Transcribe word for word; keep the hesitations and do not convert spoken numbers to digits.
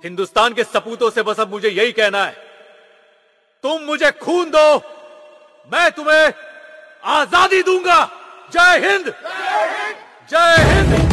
हिंदुस्तान के सपूतों से बस अब मुझे यही कहना है, तुम मुझे खून दो, मैं तुम्हें आजादी दूंगा। जय हिंद, जय हिंद, जय हिंद।